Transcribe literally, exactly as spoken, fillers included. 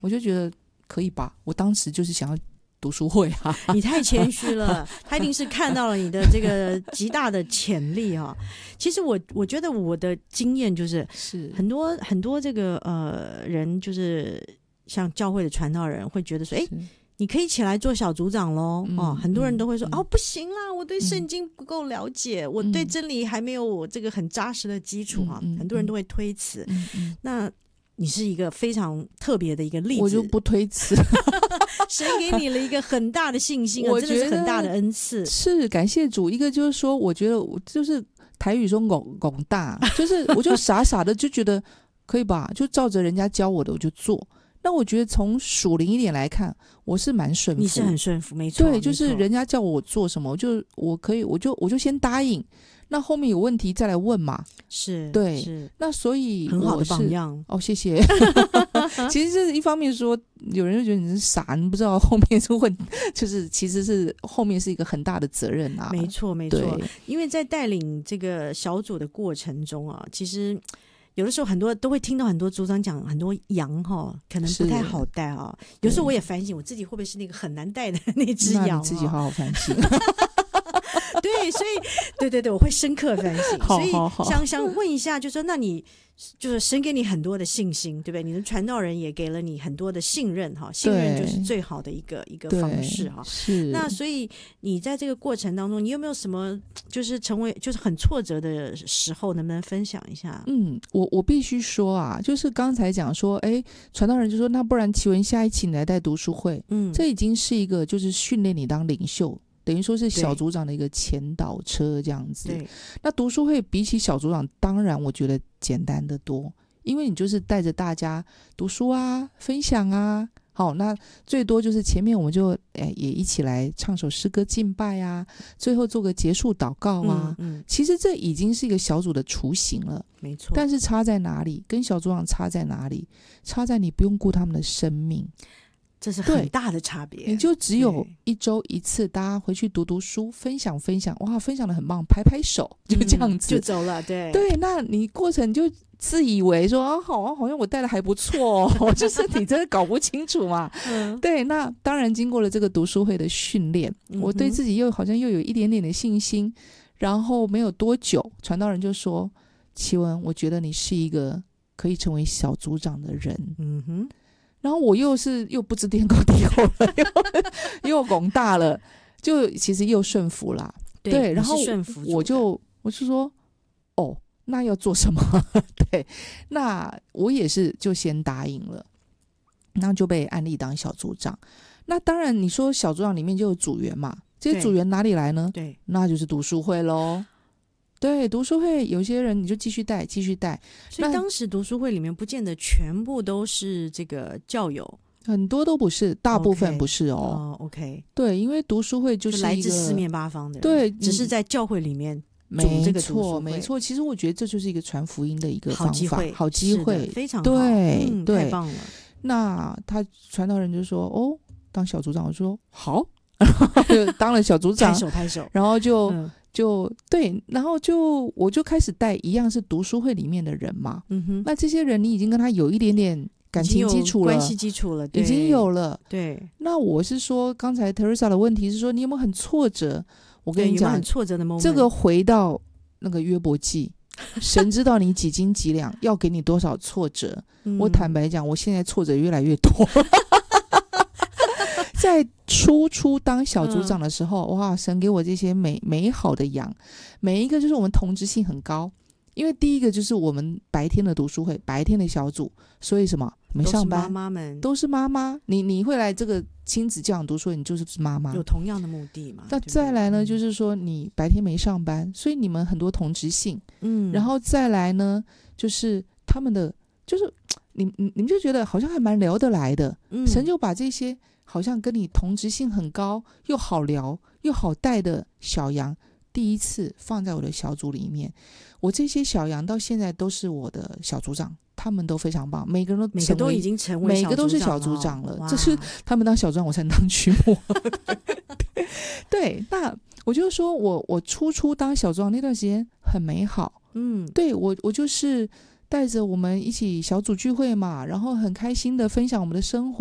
我就觉得可以吧，我当时就是想要读书会啊。 你太谦虚了，他一定是看到了你的这个极大的潜力啊。其实我我觉得我的经验就是是很多很多这个呃人，就是像教会的传道人会觉得说，哎，你可以起来做小组长咯、嗯、哦，很多人都会说、嗯、哦不行啦，我对圣经不够了解、嗯、我对真理还没有我这个很扎实的基础啊、嗯、很多人都会推辞、嗯嗯、那你是一个非常特别的一个例子， 我就不推辞神给你了一个很大的信心啊，真的是很大的恩赐， 是感谢主。一个就是说我觉得我就是台语说拱拱大，就是我就傻傻的就觉得可以吧，就照着人家教我的我就做。那我觉得从属灵一点来看，我是蛮顺服， 你是很顺服，没错， 对，就是人家叫我做什么，我就我可以，我就我就先答应。那后面有问题再来问嘛， 是， 对， 是那所以很好的榜样哦，谢谢。其实这是一方面说，有人就觉得你是傻，你不知道后面是问，就是其实是后面是一个很大的责任啊。 没错，没错，因为在带领这个小组的过程中啊，其实。有的时候很多都会听到很多组长讲很多羊哈，可能不太好带啊。有时候我也反省我自己会不会是那个很难带的那只羊、啊， 那你自己好好反省。 对，所以对对对，我会深刻反省。所以想想问一下，就说那你就是神给你很多的信心，对不对？你的传道人也给了你很多的信任哈，信任就是最好的一个一个方式哈。 是。 那所以你在这个过程当中，你有没有什么就是成为就是很挫折的时候，能不能分享一下？ 嗯，我我必须说啊，就是刚才讲说，哎，传道人就说，那不然启文下一期你来带读书会，嗯，这已经是一个就是训练你当领袖。等于说是小组长的一个前导车这样子。对，那读书会比起小组长当然我觉得简单得多，因为你就是带着大家读书啊，分享啊，好，那最多就是前面我们就诶也一起来唱首诗歌敬拜啊，最后做个结束祷告啊。嗯嗯，其实这已经是一个小组的雏形了， 没错。 但是差在哪里？跟小组长差在哪里？差在你不用顾他们的生命。 这是很大的差别， 你就只有一周一次，大家回去读读书，分享分享，哇，分享得很棒，拍拍手，就这样子、 嗯、就走了。对对，那你过程就自以为说啊，好啊，好像我带的还不错哦，就是你真的搞不清楚嘛。嗯、对，那当然经过了这个读书会的训练，我对自己又好像又有一点点的信心，然后没有多久，传道人就说：“启文，我觉得你是一个可以成为小组长的人。”嗯哼。然后我又是又不知天高地厚了，又又拱大了，就其实又顺服啦。 对， 对，然后我就我就说，哦，那要做什么？对，那我也是就先答应了，那就被安利当小组长。那当然，你说小组长里面就有组员嘛，这些组员哪里来呢？ 对， 那就是读书会咯。对，读书会有些人你就继续带继续带， 所以当时读书会里面不见得全部都是这个教友， 很多都不是，大部分不是哦。 哦 OK， 对，因为读书会就是一个就来自四面八方的人， 对， 只是在教会里面组这个读书会， 没错没错。其实我觉得这就是一个传福音的一个方法， 好机会， 好机会， 非常好， 对、 嗯、 对， 太棒了。 那他传道人就说：“哦，当小组长。”我说：“好。”就当了小组长， 拍手拍手， 然后就。 嗯就对，然后就我就开始带一样是读书会里面的人嘛，嗯哼，那这些人你已经跟他有一点点感情基础了， 关系基础了， 已经有了， 对。 那我是说，刚才 Teresa 的问题是说，你有没有很挫折？我跟你讲， 有没有很挫折的 moment， 这个回到那个约伯记，神知道你几斤几两，要给你多少挫折。嗯、我坦白讲，我现在挫折越来越多。在初初当小组长的时候、嗯、哇，神给我这些美美好的羊，每一个就是我们同质性很高，因为第一个就是我们白天的读书会，白天的小组，所以什么没上班， 都是妈妈们， 都是妈妈，你你会来这个亲子教养读书会，你就是妈妈， 有同样的目的嘛。 那再来呢，就是说你白天没上班，所以你们很多同质性，嗯，然后再来呢，就是他们的就是你你你们就觉得好像还蛮聊得来的、嗯、神就把这些好像跟你同质性很高又好聊又好带的小羊第一次放在我的小组里面。我这些小羊到现在都是我的小组长，他们都非常棒，每个人都每个都已经成为小组长了， 每个都是小组长了，这是他们当小组长我才能当区牧。对，那我就说我我初初当小组长那段时间很美好，嗯，对，我我就是带着我们一起小组聚会嘛，然后很开心的分享我们的生活。